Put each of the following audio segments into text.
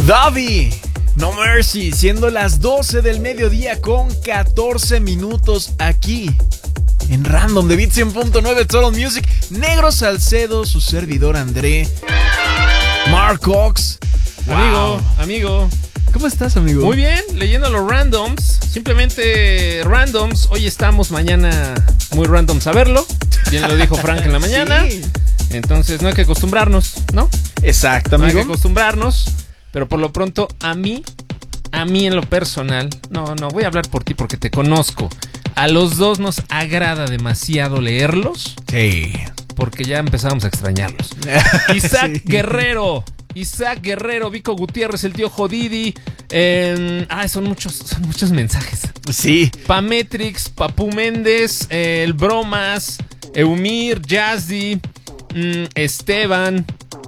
Davi, No Mercy, siendo las 12 del mediodía con 14 minutos aquí en Random de Beat 100.9 Total Music. Negro Salcedo, su servidor André, Mark Cox. Wow. Amigo. ¿Cómo estás, amigo? Muy bien, leyendo los randoms. Simplemente randoms. Hoy estamos, mañana muy randoms a verlo. Bien lo dijo Frank en la mañana. Sí. Entonces no hay que acostumbrarnos, ¿no? Exacto, amigo. No hay que acostumbrarnos. Pero por lo pronto, a mí en lo personal, no, voy a hablar por ti porque te conozco. A los dos nos agrada demasiado leerlos. Sí. Porque ya empezamos a extrañarlos. Isaac sí. Guerrero, Vico Gutiérrez, el tío Jodidi. Son muchos mensajes. Sí. Pametrix, Papu Méndez, el Bromas, Eumir, Yazdi, Esteban.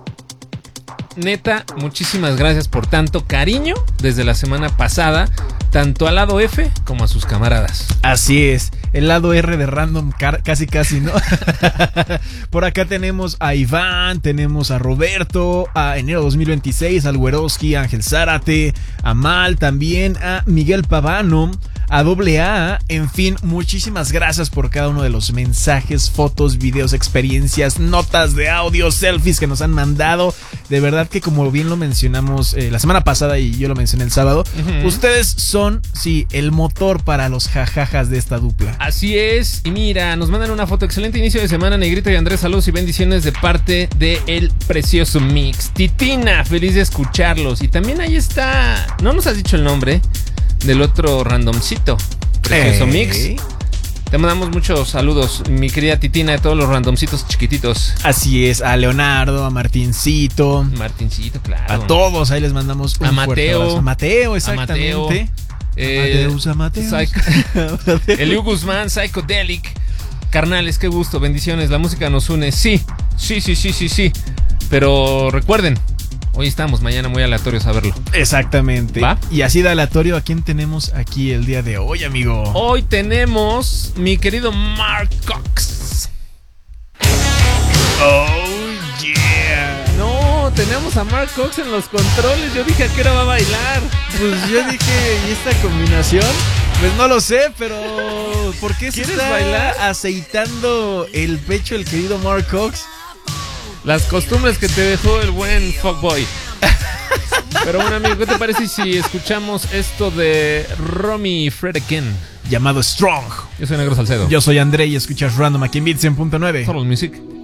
Neta, muchísimas gracias por tanto cariño desde la semana pasada, tanto al lado F como a sus camaradas. Así es, el lado R de Random casi, ¿no? Por acá tenemos a Iván, tenemos a Roberto, a enero 2026, al Güeroski, a Ángel Zárate, a Mal, también a Miguel Pavano, a AA, en fin, muchísimas gracias por cada uno de los mensajes, fotos, videos, experiencias, notas de audio, selfies que nos han mandado. De verdad que como bien lo mencionamos la semana pasada y yo lo mencioné el sábado, ustedes son, sí, el motor para los jajajas de esta dupla. Así es, y mira, nos mandan una foto, excelente inicio de semana, Negrito y Andrés, saludos y bendiciones de parte de El Precioso Mix. Titina, feliz de escucharlos. Y también ahí está, no nos has dicho el nombre del otro randomcito, Precioso Mix. Te mandamos muchos saludos, mi querida Titina, de todos los randomcitos chiquititos. Así es, a Leonardo, a Martincito, claro. A todos, ahí les mandamos un fuerte abrazo. A Mateo, exactamente. A Mateo. Eliu Guzmán, Psychedelic. Carnales, qué gusto, bendiciones, la música nos une. Sí. Pero recuerden, hoy estamos, mañana muy aleatorio saberlo. Exactamente. ¿Va? Y así de aleatorio, ¿a quién tenemos aquí el día de hoy, amigo? Hoy tenemos mi querido Mark Cox. Oh, yeah. No, tenemos a Mark Cox en los controles. Yo dije, ¿a qué hora va a bailar? Pues yo dije, ¿y esta combinación? Pues no lo sé, pero ¿por qué se está bailar? aceitando el pecho el querido Mark Cox? Las costumbres que te dejó el buen fuckboy. Pero bueno, amigo, ¿qué te parece si escuchamos esto de Romy Fredkin? Llamado Strong. Yo soy Negro Salcedo. Yo soy André y escuchas Random aquí en Beat 100.9 Total Music.